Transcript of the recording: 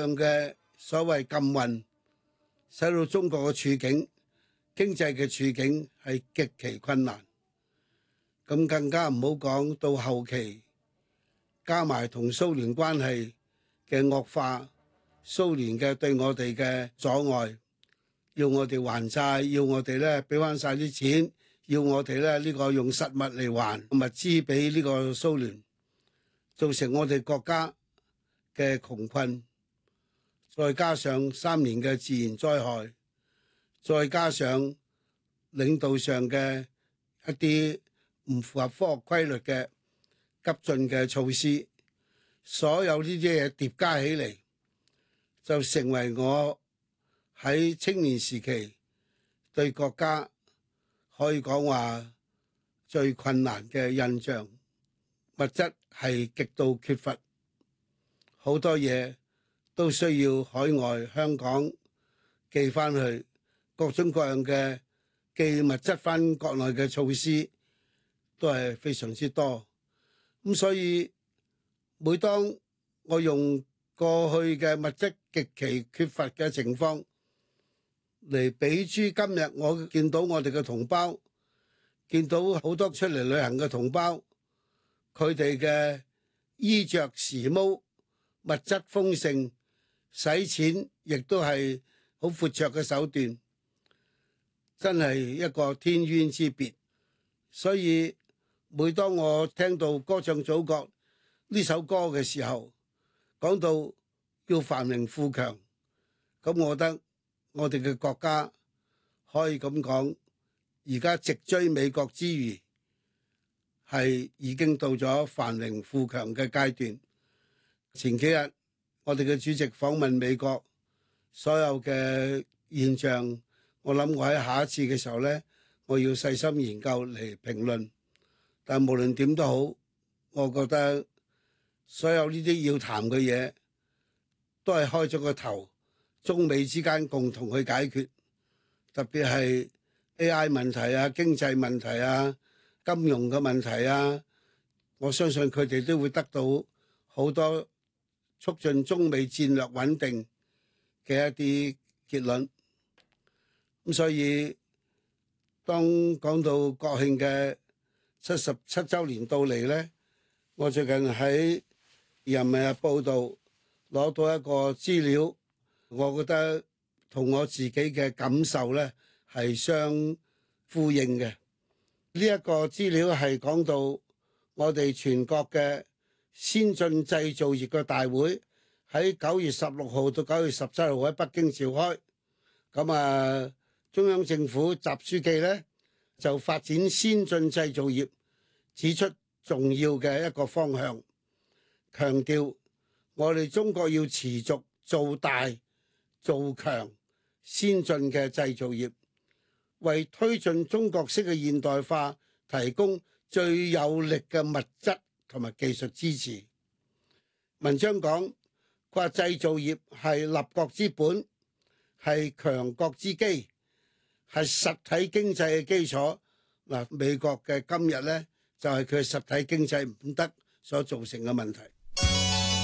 樣嘅所謂禁運，使到中國嘅處境、經濟嘅處境係極其困難。咁更加唔好講到後期，加埋同蘇聯關係嘅惡化，蘇聯嘅對我哋嘅阻礙，要我哋還債，要我哋咧俾翻晒啲錢，要我哋咧呢個用實物嚟還物資俾呢個蘇聯，造成我哋國家嘅窮困，再加上3年嘅自然災害，再加上領導上嘅一啲唔符合科學規律嘅急進嘅措施，所有呢啲嘢疊加起嚟，就成為我喺青年時期對國家可以講話最困難嘅印象。物質係極度缺乏，好多嘢都需要海外香港寄翻去，各種各樣嘅寄物質翻國內嘅措施都係非常之多。咁所以每當我用過去嘅物質極其缺乏嘅情況嚟比諸今日，我見到我哋嘅同胞，見到好多出嚟旅行嘅同胞，佢哋嘅衣着時髦、物質豐盛、使錢亦都係好闊綽嘅手段，真係一個天淵之別。所以每當我聽到歌唱祖國呢首歌嘅時候，講到要繁榮富強，咁我覺得我哋嘅國家可以咁講，而家直追美國之餘，係已經到咗繁榮富強嘅階段。前幾日我哋嘅主席訪問美國，所有嘅現象，我諗我喺下一次嘅時候呢，我要細心研究嚟評論。但無論點都好，我覺得所有呢啲要談嘅嘢，都係開咗個頭，中美之間共同去解決。特別係 AI 問題啊、經濟問題啊、金融嘅問題啊，我相信佢哋都會得到好多促進中美戰略穩定嘅一啲結論。咁所以當講到國慶嘅77週年到嚟呢，我最近喺《人民日報》度攞到一個資料，我覺得同我自己嘅感受呢係相呼應嘅。呢一個資料係講到我哋全國嘅先進製造業嘅大會喺9月16號到9月17號喺北京召開。咁中央政府習書記呢就發展先進製造業，指出重要嘅一個方向，強調我哋中國要持續做大做強先進嘅製造業，為推進中國式嘅現代化提供最有力嘅物質同埋技術支持。文章講，佢話製造業係立國之本，係強國之基，係實體經濟嘅基礎。美國嘅今日呢，就係佢實體經濟唔得所造成嘅問題。